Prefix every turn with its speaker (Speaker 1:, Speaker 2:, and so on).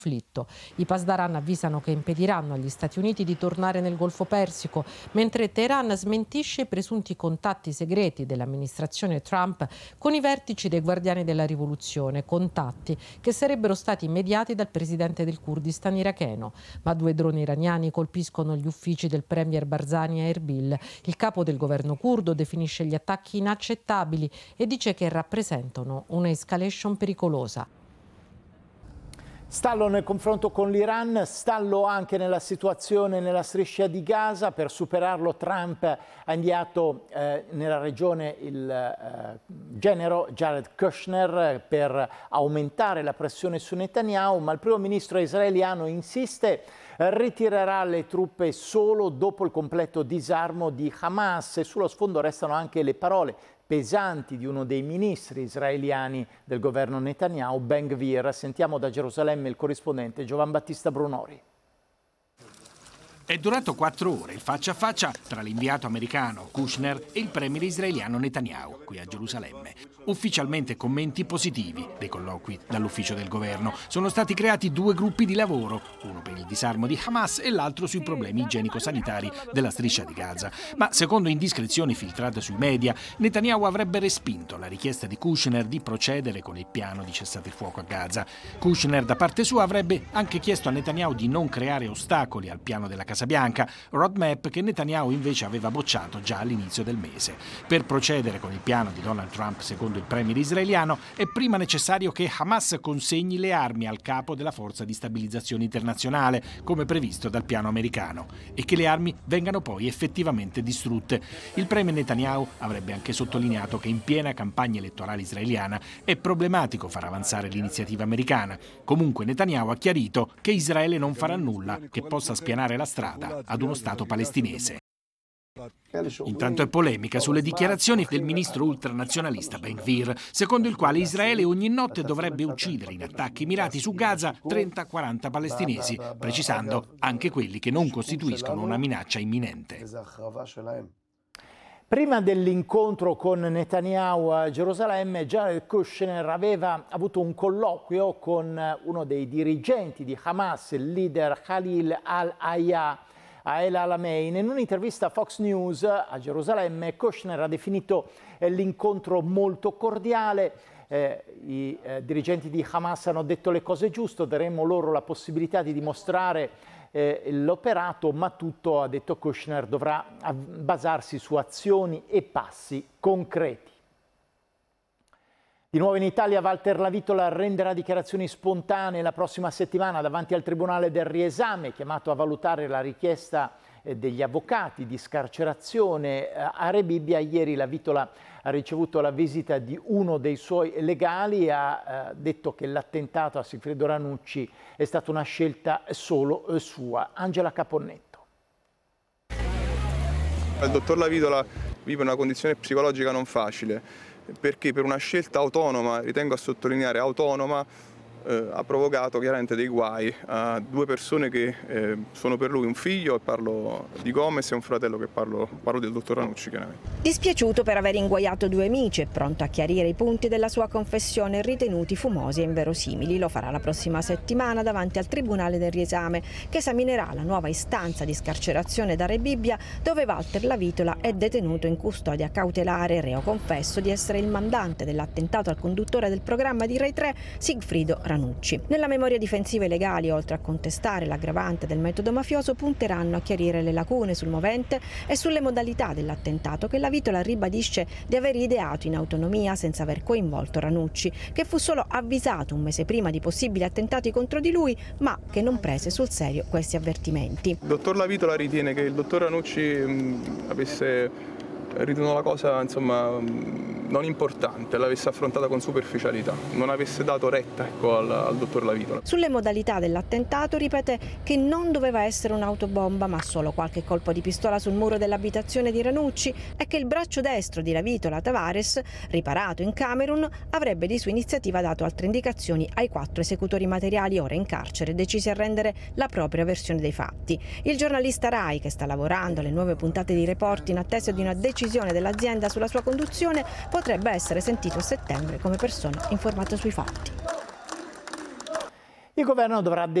Speaker 1: conflitto. I Pasdaran avvisano che impediranno agli Stati Uniti di tornare nel Golfo Persico, mentre Teheran smentisce i presunti contatti segreti dell'amministrazione Trump con i vertici dei Guardiani della Rivoluzione, contatti che sarebbero stati mediati dal presidente del Kurdistan iracheno. Ma 2 droni iraniani colpiscono gli uffici del premier Barzani a Erbil. Il capo del governo curdo definisce gli attacchi inaccettabili e dice che rappresentano una escalation pericolosa.
Speaker 2: Stallo nel confronto con l'Iran, stallo anche nella situazione nella striscia di Gaza. Per superarlo Trump ha inviato nella regione il genero Jared Kushner per aumentare la pressione su Netanyahu, ma il primo ministro israeliano insiste, ritirerà le truppe solo dopo il completo disarmo di Hamas, e sullo sfondo restano anche le parole pesanti di uno dei ministri israeliani del governo Netanyahu, Ben Gvir. Sentiamo da Gerusalemme il corrispondente Giovan Battista Brunori.
Speaker 3: È durato 4 ore il faccia a faccia tra l'inviato americano Kushner e il premier israeliano Netanyahu qui a Gerusalemme. Ufficialmente commenti positivi dei colloqui dall'ufficio del governo. Sono stati creati 2 gruppi di lavoro, uno per il disarmo di Hamas e l'altro sui problemi igienico-sanitari della striscia di Gaza. Ma secondo indiscrezioni filtrate sui media, Netanyahu avrebbe respinto la richiesta di Kushner di procedere con il piano di cessate il fuoco a Gaza. Kushner da parte sua avrebbe anche chiesto a Netanyahu di non creare ostacoli al piano della Casa Bianca, roadmap che Netanyahu invece aveva bocciato già all'inizio del mese. Per procedere con il piano di Donald Trump, secondo il premier israeliano, è prima necessario che Hamas consegni le armi al capo della forza di stabilizzazione internazionale, come previsto dal piano americano, e che le armi vengano poi effettivamente distrutte. Il premier Netanyahu avrebbe anche sottolineato che in piena campagna elettorale israeliana è problematico far avanzare l'iniziativa americana. Comunque Netanyahu ha chiarito che Israele non farà nulla che possa spianare la strada ad uno Stato palestinese. Intanto è polemica sulle dichiarazioni del ministro ultranazionalista Ben Gvir, secondo il quale Israele ogni notte dovrebbe uccidere in attacchi mirati su Gaza 30-40 palestinesi, precisando anche quelli che non costituiscono una minaccia imminente.
Speaker 2: Prima dell'incontro con Netanyahu a Gerusalemme, Jared Kushner aveva avuto un colloquio con uno dei dirigenti di Hamas, il leader Khalil al-Hayya, a El Alamein. In un'intervista a Fox News a Gerusalemme, Kushner ha definito l'incontro molto cordiale. I dirigenti di Hamas hanno detto le cose giuste, daremo loro la possibilità di dimostrare l'operato, ma tutto, ha detto Kushner, dovrà basarsi su azioni e passi concreti. Di nuovo in Italia, Walter Lavitola renderà dichiarazioni spontanee la prossima settimana davanti al Tribunale del Riesame, chiamato a valutare la richiesta degli avvocati di scarcerazione a Rebibbia. Ieri Lavitola ha ricevuto la visita di uno dei suoi legali e ha detto che l'attentato a Sigfredo Ranucci è stata una scelta solo sua. Angela Caponnetto.
Speaker 4: Il dottor Lavitola vive una condizione psicologica non facile, perché per una scelta autonoma, ritengo a sottolineare autonoma, ha provocato chiaramente dei guai a 2 persone che sono per lui un figlio, e parlo di Gomez, e un fratello, che parlo del dottor Ranucci chiaramente.
Speaker 5: Dispiaciuto per aver inguaiato 2 amici e pronto a chiarire i punti della sua confessione ritenuti fumosi e inverosimili. Lo farà la prossima settimana davanti al Tribunale del Riesame, che esaminerà la nuova istanza di scarcerazione da Rebibbia, dove Walter Lavitola è detenuto in custodia cautelare, reo confesso di essere il mandante dell'attentato al conduttore del programma di Rai 3, Sigfredo Ranucci. Nella memoria difensiva i legali, oltre a contestare l'aggravante del metodo mafioso, punteranno a chiarire le lacune sul movente e sulle modalità dell'attentato, che Lavitola ribadisce di aver ideato in autonomia senza aver coinvolto Ranucci, che fu solo avvisato un mese prima di possibili attentati contro di lui, ma che non prese sul serio questi avvertimenti.
Speaker 4: Il dottor Lavitola ritiene che il dottor Ranucci avesse ritenuto la cosa, insomma, non importante, l'avesse affrontata con superficialità, non avesse dato retta, ecco, al dottor Lavitola.
Speaker 5: Sulle modalità dell'attentato ripete che non doveva essere un'autobomba, ma solo qualche colpo di pistola sul muro dell'abitazione di Ranucci, e che il braccio destro di Lavitola, Tavares, riparato in Camerun, avrebbe di sua iniziativa dato altre indicazioni ai 4 esecutori materiali ora in carcere, decisi a rendere la propria versione dei fatti. Il giornalista Rai, che sta lavorando alle nuove puntate di Report in attesa di una decisione dell'azienda sulla sua conduzione, potrebbe essere sentito a settembre come persona informata sui fatti.
Speaker 2: Il governo dovrà